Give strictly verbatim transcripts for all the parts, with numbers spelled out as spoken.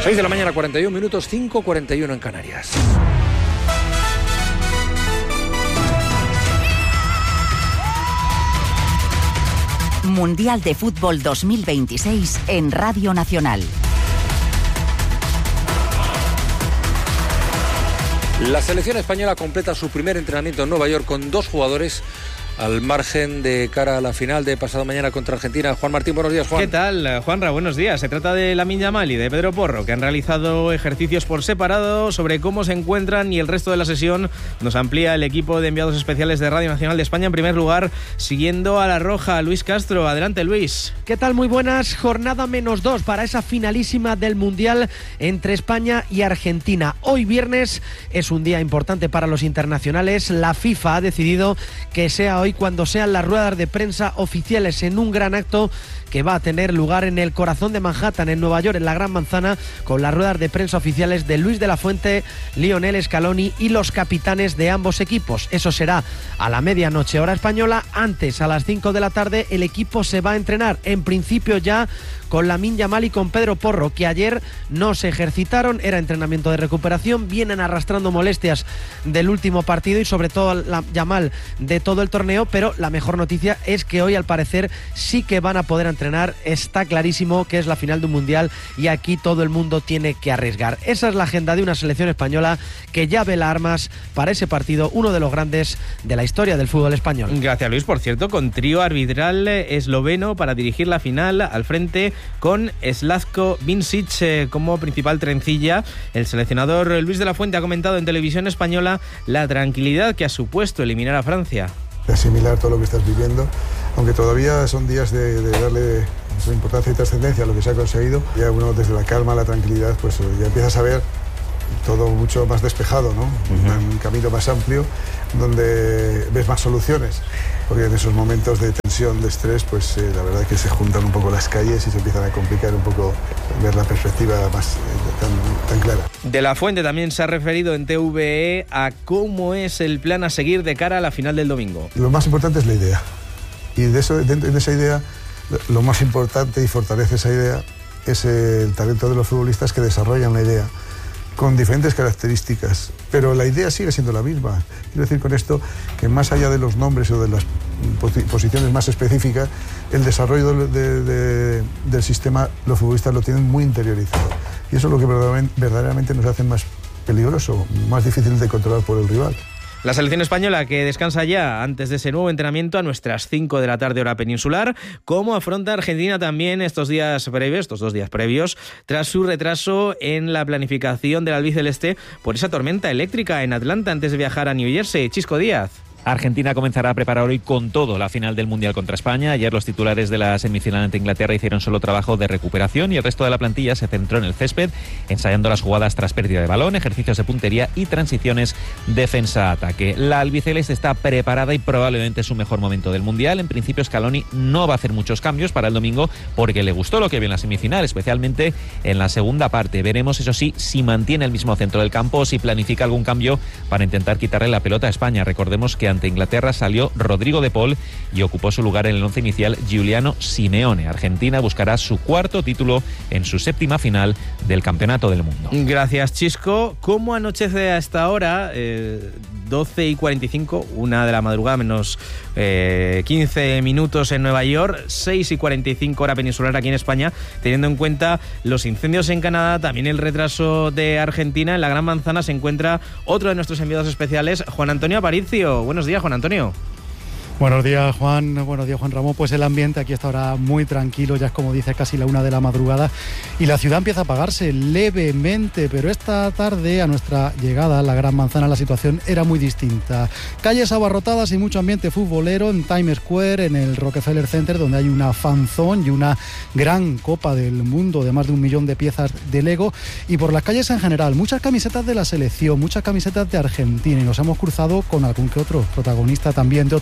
seis de la mañana, cuarenta y un minutos, cinco cuarenta y uno en Canarias. Mundial de Fútbol dos mil veintiséis en Radio Nacional. La selección española completa su primer entrenamiento en Nueva York con dos jugadores al margen de cara a la final de pasado mañana contra Argentina. Juan Martín, buenos días, Juan. ¿Qué tal, Juanra? Buenos días. Se trata de Lamine Yamal y de Pedro Porro, que han realizado ejercicios por separado sobre cómo se encuentran, y el resto de la sesión nos amplía el equipo de enviados especiales de Radio Nacional de España. En primer lugar, siguiendo a la roja, Luis Castro. Adelante, Luis. ¿Qué tal? Muy buenas. Jornada menos dos para esa finalísima del Mundial entre España y Argentina. Hoy viernes es un día importante para los internacionales. La FIFA ha decidido que sea hoy cuando sean las ruedas de prensa oficiales, en un gran acto que va a tener lugar en el corazón de Manhattan, en Nueva York, en la Gran Manzana, con las ruedas de prensa oficiales de Luis de la Fuente, Lionel Scaloni y los capitanes de ambos equipos. Eso será a la medianoche hora española. Antes, a las cinco de la tarde, el equipo se va a entrenar, en principio ya con Lamine Yamal y con Pedro Porro, que ayer no se ejercitaron, era entrenamiento de recuperación, vienen arrastrando molestias del último partido y sobre todo la Yamal de todo el torneo, pero la mejor noticia es que hoy al parecer sí que van a poder entrenar. Está clarísimo que es la final de un mundial y aquí todo el mundo tiene que arriesgar. Esa es la agenda de una selección española que ya vela armas para ese partido, uno de los grandes de la historia del fútbol español. Gracias, Luis. Por cierto, con trío arbitral esloveno para dirigir la final, al frente con Slavko Vincic eh, como principal trencilla. El seleccionador Luis de la Fuente ha comentado en televisión española la tranquilidad que ha supuesto eliminar a Francia. Asimilar todo lo que estás viviendo, aunque todavía son días de, de darle su importancia y trascendencia a lo que se ha conseguido. Ya uno desde la calma, la tranquilidad, pues ya empiezas a ver todo mucho más despejado, ¿no? Uh-huh. Un camino más amplio donde ves más soluciones, porque en esos momentos de tensión, de estrés, pues eh, la verdad es que se juntan un poco las calles y se empiezan a complicar un poco ver la perspectiva más eh, tan, tan clara. De la Fuente también se ha referido en T V E a cómo es el plan a seguir de cara a la final del domingo. Lo más importante es la idea, y de, eso, de, de esa idea, lo más importante y fortalece esa idea es el talento de los futbolistas que desarrollan la idea con diferentes características, pero la idea sigue siendo la misma. Quiero decir con esto que más allá de los nombres o de las posiciones más específicas, el desarrollo de, de, de, del sistema los futbolistas lo tienen muy interiorizado, y eso es lo que verdaderamente, verdaderamente nos hace más peligroso, más difícil de controlar por el rival. La selección española que descansa ya antes de ese nuevo entrenamiento a nuestras cinco de la tarde hora peninsular. ¿Cómo afronta Argentina también estos días previos, estos dos días previos, tras su retraso en la planificación del albiceleste por esa tormenta eléctrica en Atlanta antes de viajar a New Jersey? Chisco Díaz. Argentina comenzará a preparar hoy con todo la final del Mundial contra España. Ayer los titulares de la semifinal ante Inglaterra hicieron solo trabajo de recuperación y el resto de la plantilla se centró en el césped, ensayando las jugadas tras pérdida de balón, ejercicios de puntería y transiciones defensa-ataque. La albiceleste está preparada y probablemente es su mejor momento del Mundial. En principio Scaloni no va a hacer muchos cambios para el domingo porque le gustó lo que vio en la semifinal, especialmente en la segunda parte. Veremos, eso sí, si mantiene el mismo centro del campo o si planifica algún cambio para intentar quitarle la pelota a España. Recordemos que ante Inglaterra salió Rodrigo de Paul y ocupó su lugar en el once inicial Giuliano Simeone. Argentina buscará su cuarto título en su séptima final del Campeonato del Mundo. Gracias, Chisco. ¿Cómo anochece a esta hora? Eh, doce y cuarenta y cinco, una de la madrugada menos eh, quince minutos en Nueva York, seis y cuarenta y cinco hora peninsular aquí en España, teniendo en cuenta los incendios en Canadá, también el retraso de Argentina. En la Gran Manzana se encuentra otro de nuestros enviados especiales, Juan Antonio Aparicio. Buenos días, Juan Antonio. Buenos días, Juan. Buenos días, Juan Ramón. Pues el ambiente aquí está ahora muy tranquilo, ya es como dice casi la una de la madrugada y la ciudad empieza a apagarse levemente, pero esta tarde a nuestra llegada a la Gran Manzana la situación era muy distinta. Calles abarrotadas y mucho ambiente futbolero en Times Square, en el Rockefeller Center, donde hay una fanzone y una gran Copa del Mundo de más de un millón de piezas de Lego, y por las calles en general muchas camisetas de la selección, muchas camisetas de Argentina, y nos hemos cruzado con algún que otro protagonista también de otros tiempos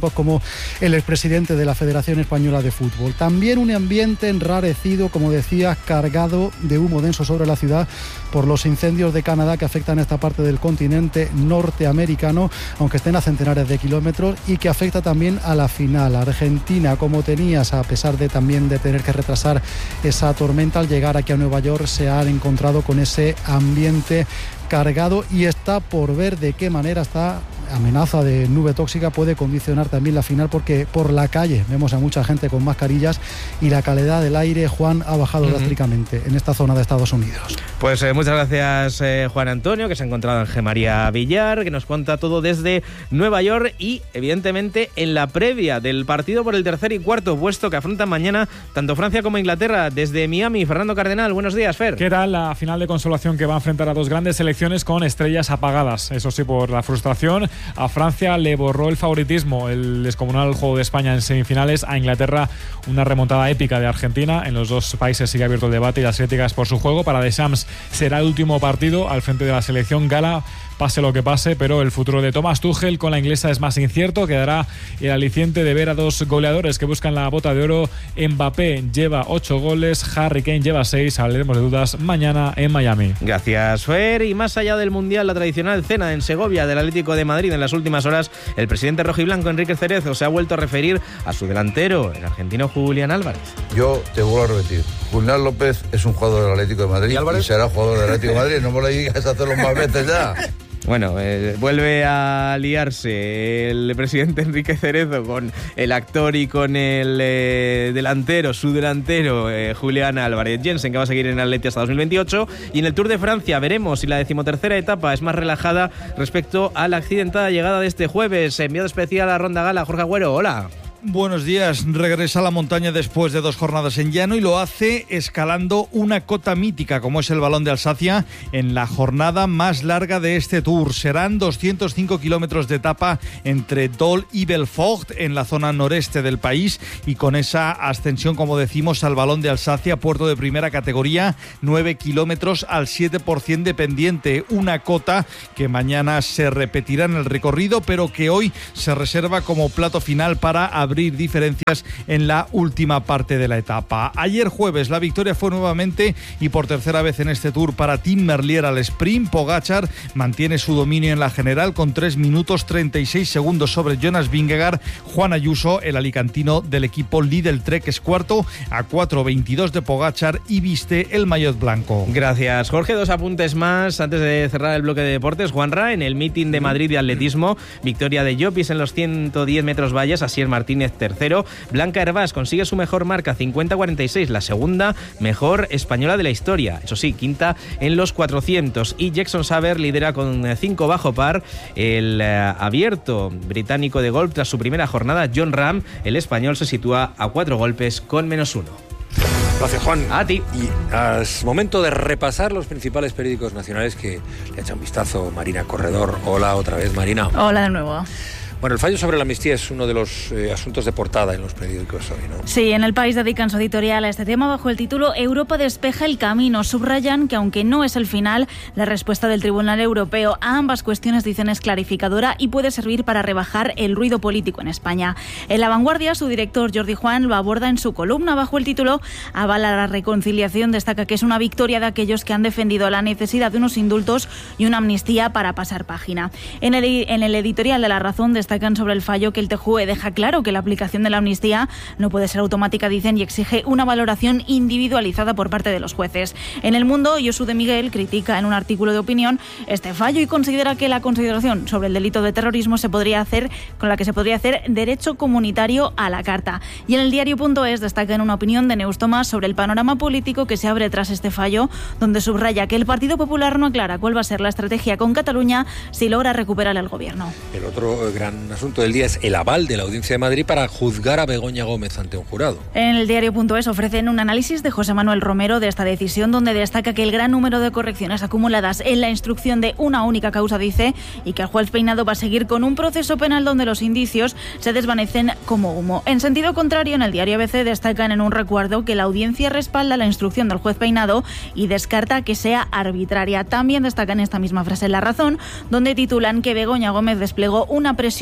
políticos como el expresidente de la Federación Española de Fútbol. También un ambiente enrarecido, como decía, cargado de humo denso sobre la ciudad por los incendios de Canadá que afectan a esta parte del continente norteamericano, aunque estén a centenares de kilómetros, y que afecta también a la final. Argentina, como tenías, a pesar de también de tener que retrasar esa tormenta, al llegar aquí a Nueva York se han encontrado con ese ambiente cargado y está por ver de qué manera esta amenaza de nube tóxica puede condicionar también la final, porque por la calle vemos a mucha gente con mascarillas y la calidad del aire, Juan, ha bajado uh-huh. drásticamente en esta zona de Estados Unidos. Pues eh, muchas gracias, eh, Juan Antonio, que se ha encontrado en G. María Villar, que nos cuenta todo desde Nueva York y, evidentemente, en la previa del partido por el tercer y cuarto puesto que afrontan mañana tanto Francia como Inglaterra. Desde Miami, Fernando Cardenal, buenos días, Fer. ¿Qué tal la final de consolación que va a enfrentar a dos grandes selecciones con estrellas apagadas? Eso sí, por la frustración. A Francia le borró el favoritismo, el descomunal juego de España en semifinales. A Inglaterra una remontada épica de Argentina. En los dos países sigue abierto el debate y las críticas por su juego. Para Deschamps será el último partido al frente de la selección gala, pase lo que pase, pero el futuro de Thomas Tuchel con la inglesa es más incierto. Quedará el aliciente de ver a dos goleadores que buscan la bota de oro. Mbappé lleva ocho goles, Harry Kane lleva seis. Hablaremos de dudas mañana en Miami. Gracias, Fer. Y más allá del Mundial, la tradicional cena en Segovia del Atlético de Madrid en las últimas horas, el presidente rojiblanco Enrique Cerezo se ha vuelto a referir a su delantero, el argentino Julián Álvarez. Yo te vuelvo a repetir, Julián López es un jugador del Atlético de Madrid y, y será jugador del Atlético de Madrid. No me lo digas a hacerlo más veces ya. Bueno, eh, vuelve a liarse el presidente Enrique Cerezo con el actor y con el eh, delantero, su delantero, eh, Julián Álvarez. Jensen, que va a seguir en el Atleti hasta dos mil veintiocho. Y en el Tour de Francia veremos si la decimotercera etapa es más relajada respecto a la accidentada llegada de este jueves. Enviado especial a Ronda Gala, Jorge Agüero, hola. Buenos días. Regresa a la montaña después de dos jornadas en llano y lo hace escalando una cota mítica como es el Balón de Alsacia en la jornada más larga de este Tour. Serán doscientos cinco kilómetros de etapa entre Dol y Belfort en la zona noreste del país, y con esa ascensión, como decimos, al Balón de Alsacia, puerto de primera categoría, nueve kilómetros al siete por ciento de pendiente. Una cota que mañana se repetirá en el recorrido, pero que hoy se reserva como plato final para abrir diferencias en la última parte de la etapa. Ayer jueves la victoria fue nuevamente y por tercera vez en este Tour para Tim Merlier al sprint. Pogačar mantiene su dominio en la general con tres minutos treinta y seis segundos sobre Jonas Vingegaard. Juan Ayuso, el alicantino del equipo Lidl Trek, es cuarto a cuatro veintidós de Pogačar y viste el maillot blanco. Gracias, Jorge. Dos apuntes más antes de cerrar el bloque de deportes. Juanra, en el meeting de Madrid de atletismo, victoria de Llopis en los ciento diez metros vallas, Asier Martínez tercero. Blanca Hervás consigue su mejor marca, cincuenta cuarenta y seis, la segunda mejor española de la historia. Eso sí, quinta en los cuatrocientos. Y Jackson Saber lidera con cinco bajo par el eh, abierto británico de golf tras su primera jornada. John Ram, el español, se sitúa a cuatro golpes con menos uno. Gracias, Juan. A ti. Y es momento de repasar los principales periódicos nacionales que le ha echado un vistazo Marina Corredor. Hola otra vez, Marina. Hola de nuevo. Bueno, el fallo sobre la amnistía es uno de los eh, asuntos de portada en los periódicos hoy, ¿no? Sí, en El País dedican su editorial a este tema bajo el título Europa despeja el camino. Subrayan que, aunque no es el final, la respuesta del Tribunal Europeo a ambas cuestiones, dicen, es clarificadora y puede servir para rebajar el ruido político en España. En La Vanguardia, su director Jordi Juan lo aborda en su columna bajo el título Avala la reconciliación. Destaca que es una victoria de aquellos que han defendido la necesidad de unos indultos y una amnistía para pasar página. En el, en el editorial de La Razón destacan sobre el fallo que el T J U E deja claro que la aplicación de la amnistía no puede ser automática, dicen, y exige una valoración individualizada por parte de los jueces. En El Mundo, Josu de Miguel critica en un artículo de opinión este fallo y considera que la consideración sobre el delito de terrorismo se podría hacer con la que se podría hacer derecho comunitario a la carta. Y en el diario.es destaca en una opinión de Neus Tomás sobre el panorama político que se abre tras este fallo, donde subraya que el Partido Popular no aclara cuál va a ser la estrategia con Cataluña si logra recuperar el gobierno. El otro gran asunto del día es el aval de la Audiencia de Madrid para juzgar a Begoña Gómez ante un jurado. En el diario.es ofrecen un análisis de José Manuel Romero de esta decisión, donde destaca que el gran número de correcciones acumuladas en la instrucción de una única causa, dice, y que el juez Peinado va a seguir con un proceso penal donde los indicios se desvanecen como humo. En sentido contrario, en el diario A B C destacan en un recuerdo que la audiencia respalda la instrucción del juez Peinado y descarta que sea arbitraria. También destacan esta misma frase en La Razón, donde titulan que Begoña Gómez desplegó una presión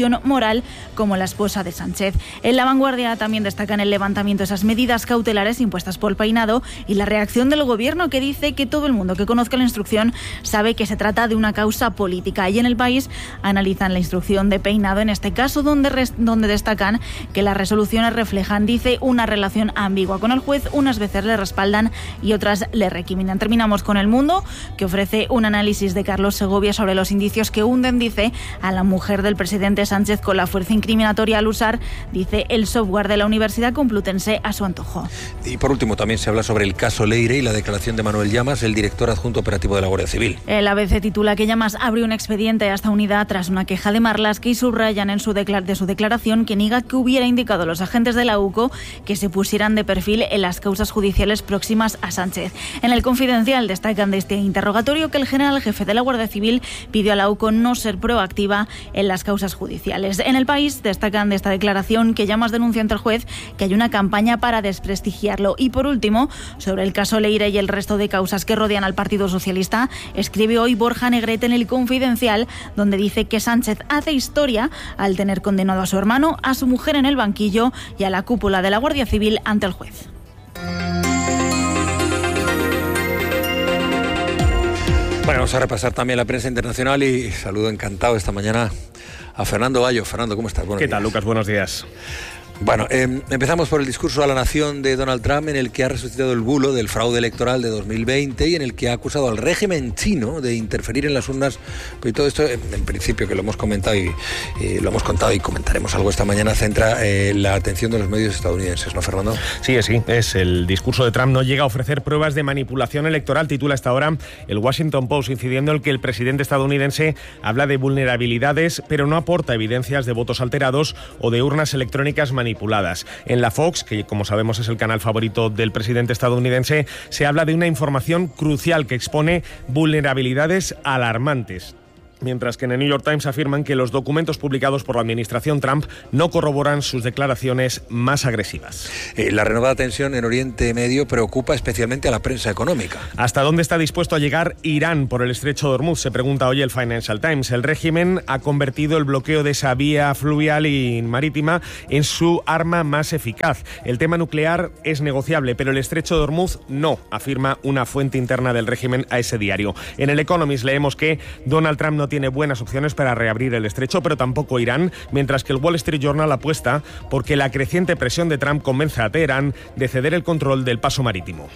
repercusión moral como la esposa de Sánchez. En La Vanguardia también destacan el levantamiento de esas medidas cautelares impuestas por Peinado y la reacción del gobierno, que dice que todo el mundo que conozca la instrucción sabe que se trata de una causa política. Y en El País analizan la instrucción de Peinado en este caso, donde, res, donde destacan que las resoluciones reflejan, dice, una relación ambigua con el juez. Unas veces le respaldan y otras le recriminan. Terminamos con El Mundo, que ofrece un análisis de Carlos Segovia sobre los indicios que hunden, dice, a la mujer del presidente Sánchez con la fuerza incriminatoria al usar, dice, el software de la Universidad Complutense a su antojo. Y por último también se habla sobre el caso Leire y la declaración de Manuel Llamas, el director adjunto operativo de la Guardia Civil. El A B C titula que Llamas abrió un expediente a esta unidad tras una queja de Marlaska y subrayan en su declar- de su declaración que niega que hubiera indicado a los agentes de la U C O que se pusieran de perfil en las causas judiciales próximas a Sánchez. En el Confidencial destacan de este interrogatorio que el general jefe de la Guardia Civil pidió a la U C O no ser proactiva en las causas judiciales. En El País destacan de esta declaración que Llamas denuncia ante el juez que hay una campaña para desprestigiarlo. Y por último, sobre el caso Leire y el resto de causas que rodean al Partido Socialista, escribe hoy Borja Negrete en el Confidencial, donde dice que Sánchez hace historia al tener condenado a su hermano, a su mujer en el banquillo y a la cúpula de la Guardia Civil ante el juez. Bueno, vamos a repasar también la prensa internacional y saludo encantado esta mañana a Fernando Bayo. Fernando, ¿cómo estás? Buenos ¿Qué tal, días. Lucas? Buenos días. Bueno, eh, empezamos por el discurso a la nación de Donald Trump, en el que ha resucitado el bulo del fraude electoral de dos mil veinte y en el que ha acusado al régimen chino de interferir en las urnas. Pues todo esto, en, en principio, que lo hemos comentado y eh, lo hemos contado y comentaremos algo esta mañana, centra eh, la atención de los medios estadounidenses, ¿no, Fernando? Sí, sí, es el discurso de Trump no llega a ofrecer pruebas de manipulación electoral, titula hasta ahora el Washington Post, incidiendo en que el presidente estadounidense habla de vulnerabilidades, pero no aporta evidencias de votos alterados o de urnas electrónicas manipuladas. En la Fox, que como sabemos es el canal favorito del presidente estadounidense, se habla de una información crucial que expone vulnerabilidades alarmantes. Mientras que en el New York Times afirman que los documentos publicados por la administración Trump no corroboran sus declaraciones más agresivas. Eh, la renovada tensión en Oriente Medio preocupa especialmente a la prensa económica. ¿Hasta dónde está dispuesto a llegar Irán por el estrecho de Hormuz? Se pregunta hoy el Financial Times. El régimen ha convertido el bloqueo de esa vía fluvial y marítima en su arma más eficaz. El tema nuclear es negociable, pero el estrecho de Hormuz no, afirma una fuente interna del régimen a ese diario. En el Economist leemos que Donald Trump no tiene buenas opciones para reabrir el estrecho, pero tampoco Irán, mientras que el Wall Street Journal apuesta porque la creciente presión de Trump convence a Teherán de ceder el control del paso marítimo.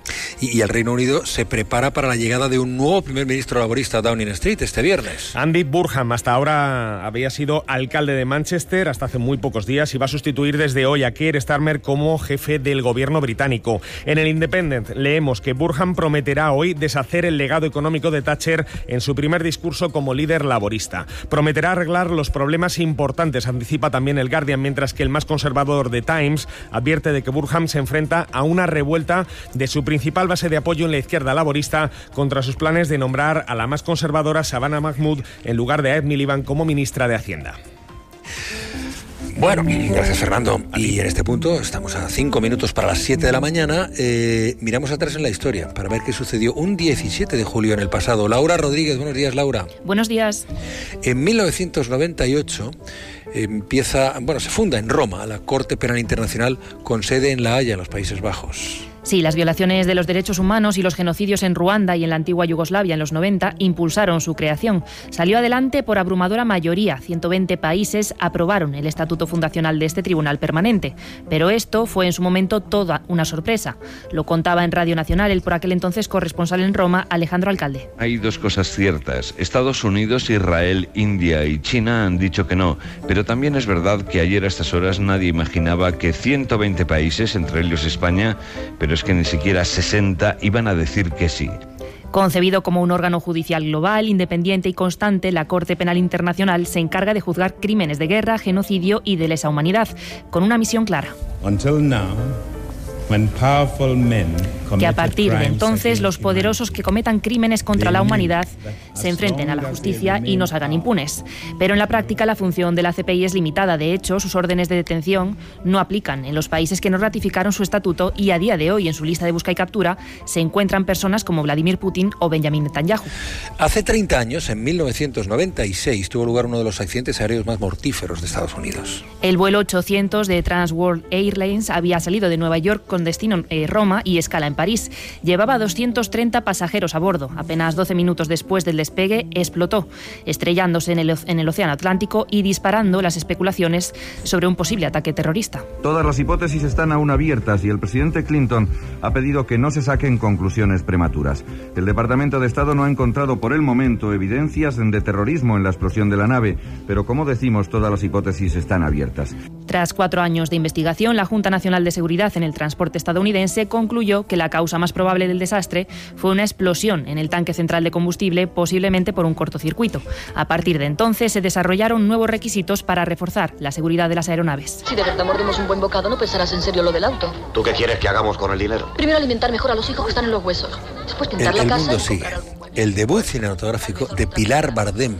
Y, y el Reino Unido se prepara para la llegada de un nuevo primer ministro laborista a Downing Street este viernes. Andy Burnham hasta ahora había sido alcalde de Manchester hasta hace muy pocos días y va a sustituir desde hoy a Keir Starmer como jefe del gobierno británico. En el Independent leemos que Burnham prometerá hoy deshacer el legado económico de Thatcher en su primer discurso como líder laborista. Prometerá arreglar los problemas importantes, anticipa también el Guardian, mientras que el más conservador The Times advierte de que Burnham se enfrenta a una revuelta de su principal base de apoyo en la izquierda laborista contra sus planes de nombrar a la más conservadora Shabana Mahmood en lugar de Ed Miliband como ministra de Hacienda. Bueno, gracias Fernando. Y en este punto estamos a cinco minutos para las siete de la mañana. Eh, miramos atrás en la historia para ver qué sucedió un diecisiete de julio en el pasado. Laura Rodríguez, buenos días, Laura. Buenos días. En mil novecientos noventa y ocho empieza, bueno, se funda en Roma la Corte Penal Internacional con sede en La Haya, en los Países Bajos. Sí, las violaciones de los derechos humanos y los genocidios en Ruanda y en la antigua Yugoslavia en los noventa impulsaron su creación. Salió adelante por abrumadora mayoría. ciento veinte países aprobaron el estatuto fundacional de este tribunal permanente. Pero esto fue en su momento toda una sorpresa. Lo contaba en Radio Nacional el por aquel entonces corresponsal en Roma, Alejandro Alcalde. Hay dos cosas ciertas. Estados Unidos, Israel, India y China han dicho que no. Pero también es verdad que ayer a estas horas nadie imaginaba que ciento veinte países, entre ellos España, pero es que ni siquiera sesenta iban a decir que sí. Concebido como un órgano judicial global, independiente y constante, la Corte Penal Internacional se encarga de juzgar crímenes de guerra, genocidio y de lesa humanidad, con una misión clara. Until now, Que a partir de entonces los poderosos que cometan crímenes contra la humanidad se enfrenten a la justicia y no salgan impunes. Pero en la práctica la función de la C P I es limitada. De hecho, sus órdenes de detención no aplican en los países que no ratificaron su estatuto y a día de hoy en su lista de busca y captura se encuentran personas como Vladimir Putin o Benjamin Netanyahu. Hace treinta años, en mil novecientos noventa y seis, tuvo lugar uno de los accidentes aéreos más mortíferos de Estados Unidos. El vuelo ochocientos de Trans World Airlines había salido de Nueva York con destino eh, Roma y escala en París. Llevaba doscientos treinta pasajeros a bordo. Apenas doce minutos después del despegue explotó, estrellándose en el, en el Océano Atlántico y disparando las especulaciones sobre un posible ataque terrorista. Todas las hipótesis están aún abiertas y el presidente Clinton ha pedido que no se saquen conclusiones prematuras. El Departamento de Estado no ha encontrado por el momento evidencias de terrorismo en la explosión de la nave, pero como decimos, todas las hipótesis están abiertas. Tras cuatro años de investigación, la Junta Nacional de Seguridad en el Transporte estadounidense concluyó que la causa más probable del desastre fue una explosión en el tanque central de combustible, posiblemente por un cortocircuito. A partir de entonces se desarrollaron nuevos requisitos para reforzar la seguridad de las aeronaves. Si de verdad mordemos un buen bocado, no pensarás en serio lo del auto. ¿Tú qué quieres que hagamos con el dinero? Primero alimentar mejor a los hijos que están en los huesos. Después pintar el, la el casa mundo y sigue. comprar algo. El debut cinematográfico de Pilar Bardem.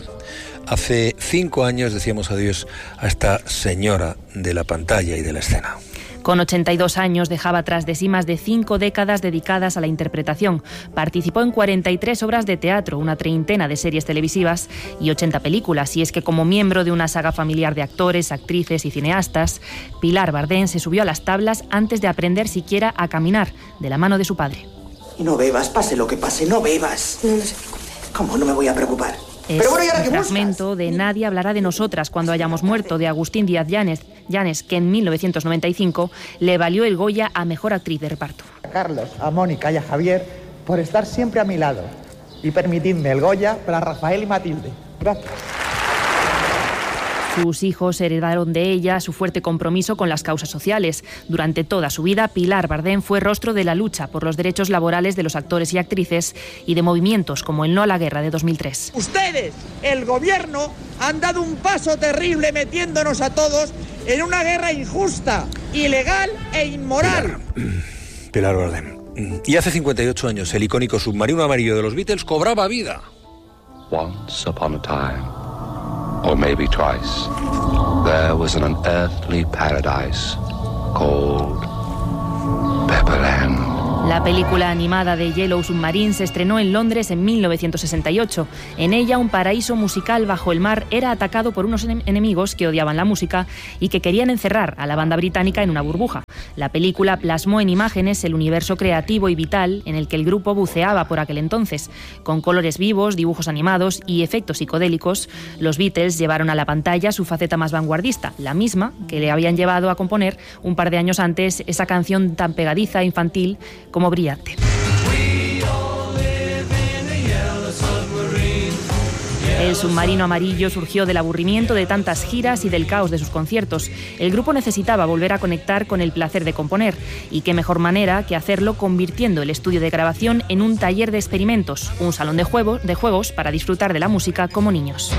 Hace cinco años decíamos adiós a esta señora de la pantalla y de la escena. Con ochenta y dos años dejaba tras de sí más de cinco décadas dedicadas a la interpretación. Participó en cuarenta y tres obras de teatro, una treintena de series televisivas y ochenta películas. Y es que como miembro de una saga familiar de actores, actrices y cineastas, Pilar Bardem se subió a las tablas antes de aprender siquiera a caminar de la mano de su padre. Y no bebas, pase lo que pase, no bebas. No, no se preocupe. ¿Cómo no me voy a preocupar? Es Pero bueno, ¿y ahora qué un buscas? fragmento de Nadie hablará de nosotras cuando hayamos muerto, de Agustín Díaz Llanes, Llanes, que en mil novecientos noventa y cinco le valió el Goya a Mejor Actriz de Reparto. A Carlos, a Mónica y a Javier por estar siempre a mi lado. Y permitidme el Goya para Rafael y Matilde. Gracias. Sus hijos heredaron de ella su fuerte compromiso con las causas sociales. Durante toda su vida, Pilar Bardem fue rostro de la lucha por los derechos laborales de los actores y actrices y de movimientos como el No a la Guerra de dos mil tres. Ustedes, el gobierno, han dado un paso terrible metiéndonos a todos en una guerra injusta, ilegal e inmoral. Pilar, Pilar Bardem. Y hace cincuenta y ocho años, el icónico submarino amarillo de los Beatles cobraba vida. Once upon a time, or maybe twice, there was an unearthly paradise called Pepperland. La película animada de Yellow Submarine se estrenó en Londres en mil novecientos sesenta y ocho. En ella, un paraíso musical bajo el mar era atacado por unos enemigos que odiaban la música y que querían encerrar a la banda británica en una burbuja. La película plasmó en imágenes el universo creativo y vital en el que el grupo buceaba por aquel entonces. Con colores vivos, dibujos animados y efectos psicodélicos, los Beatles llevaron a la pantalla su faceta más vanguardista, la misma que le habían llevado a componer un par de años antes esa canción tan pegadiza e infantil como Brillante. El submarino amarillo surgió del aburrimiento de tantas giras y del caos de sus conciertos. El grupo necesitaba volver a conectar con el placer de componer, y qué mejor manera que hacerlo convirtiendo el estudio de grabación en un taller de experimentos, un salón de, juego, de juegos para disfrutar de la música como niños.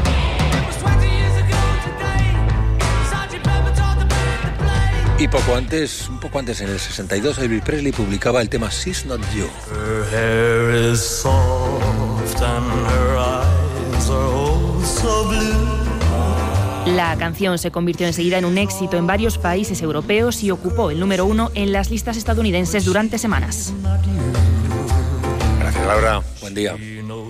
Y poco antes, un poco antes, en el sesenta y dos, Elvis Presley publicaba el tema She's Not You. Her hair is soft and her eyes are oh so blue. La canción se convirtió enseguida en un éxito en varios países europeos y ocupó el número uno en las listas estadounidenses durante semanas. Gracias, Laura. Buen día.